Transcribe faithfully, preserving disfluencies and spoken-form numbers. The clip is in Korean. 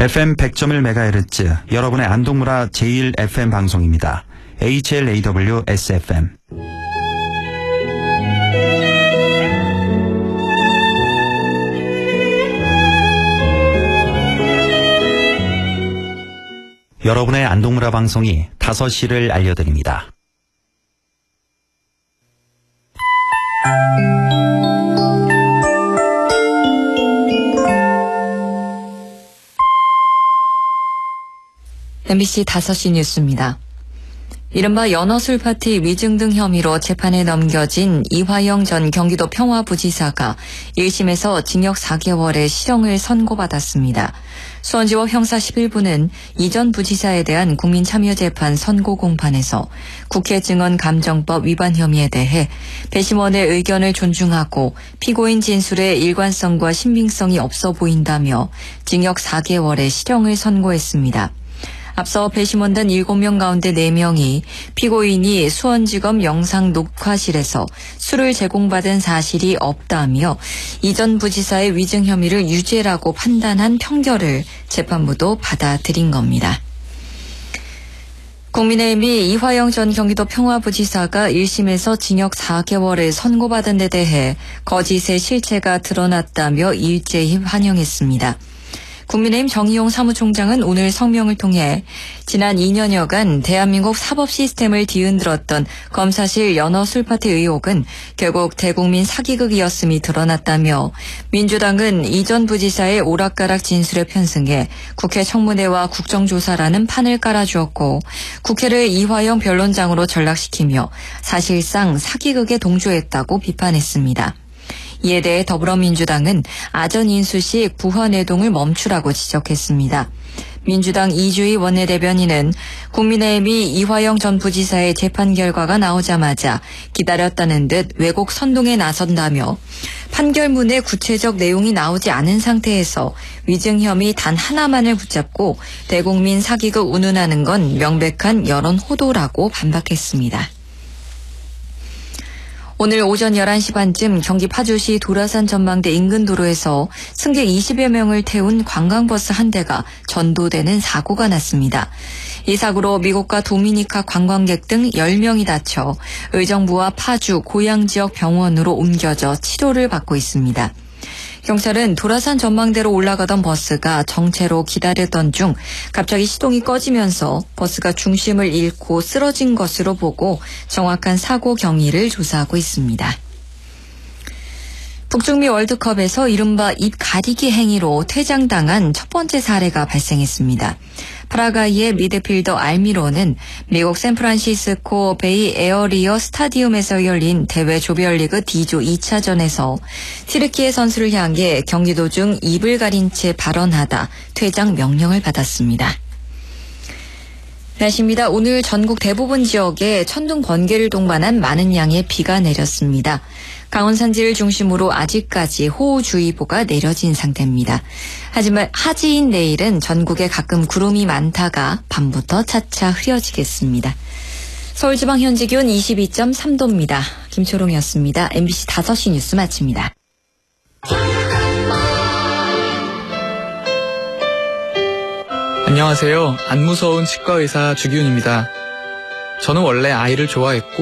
에프엠 백 점 일 메가헤르츠 여러분의 안동문화 제일 에프엠 방송입니다. 에이치엘에이더블유 에스에프엠. 여러분의 안동문화 방송이 다섯 시를 알려드립니다. 엠비씨 다섯 시 뉴스입니다. 이른바 연어술 파티 위증 등 혐의로 재판에 넘겨진 이화영 전 경기도 평화부지사가 일 심에서 징역 사 개월의 실형을 선고받았습니다. 수원지법 형사 십일 부는 이 전 부지사에 대한 국민참여재판 선고 공판에서 국회 증언감정법 위반 혐의에 대해 배심원의 의견을 존중하고 피고인 진술의 일관성과 신빙성이 없어 보인다며 징역 사 개월의 실형을 선고했습니다. 앞서 배심원단 일곱 명 가운데 네 명이 피고인이 수원지검 영상 녹화실에서 술을 제공받은 사실이 없다며 이 전 부지사의 위증 혐의를 유죄라고 판단한 판결을 재판부도 받아들인 겁니다. 국민의힘이 이화영 전 경기도 평화부지사가 일 심에서 징역 사 개월을 선고받은 데 대해 거짓의 실체가 드러났다며 일제히 환영했습니다. 국민의힘 정의용 사무총장은 오늘 성명을 통해 지난 이 년여간 대한민국 사법 시스템을 뒤흔들었던 검사실 연어 술파티 의혹은 결국 대국민 사기극이었음이 드러났다며 민주당은 이 전 부지사의 오락가락 진술에 편승해 국회 청문회와 국정조사라는 판을 깔아주었고 국회를 이화영 변론장으로 전락시키며 사실상 사기극에 동조했다고 비판했습니다. 이에 대해 더불어민주당은 아전 인수식 부헌해동을 멈추라고 지적했습니다. 민주당 이주희 원내대변인은 국민의힘이 이화영 전 부지사의 재판 결과가 나오자마자 기다렸다는 듯 왜곡 선동에 나선다며 판결문에 구체적 내용이 나오지 않은 상태에서 위증 혐의 단 하나만을 붙잡고 대국민 사기극 운운하는 건 명백한 여론 호도라고 반박했습니다. 오늘 오전 열한 시 반쯤 경기 파주시 도라산 전망대 인근 도로에서 승객 이십여 명을 태운 관광버스 한 대가 전도되는 사고가 났습니다. 이 사고로 미국과 도미니카 관광객 등 열 명이 다쳐 의정부와 파주, 고양 지역 병원으로 옮겨져 치료를 받고 있습니다. 경찰은 도라산 전망대로 올라가던 버스가 정체로 기다렸던 중 갑자기 시동이 꺼지면서 버스가 중심을 잃고 쓰러진 것으로 보고 정확한 사고 경위를 조사하고 있습니다. 북중미 월드컵에서 이른바 입 가리기 행위로 퇴장당한 첫 번째 사례가 발생했습니다. 파라과이의 미드필더 알미로는 미국 샌프란시스코 베이 에어리어 스타디움에서 열린 대회 조별리그 D조 이 차전에서 튀르키예 선수를 향해 경기 도중 입을 가린 채 발언하다 퇴장 명령을 받았습니다. 날씨입니다. 오늘 전국 대부분 지역에 천둥 번개를 동반한 많은 양의 비가 내렸습니다. 강원 산지를 중심으로 아직까지 호우주의보가 내려진 상태입니다. 하지만 하지인 내일은 전국에 가끔 구름이 많다가 밤부터 차차 흐려지겠습니다. 서울지방 현재 기온 이십이 점 삼 도입니다. 김초롱이었습니다. 엠비씨 다섯 시 뉴스 마칩니다. 안녕하세요. 안 무서운 치과의사 주기훈입니다. 저는 원래 아이를 좋아했고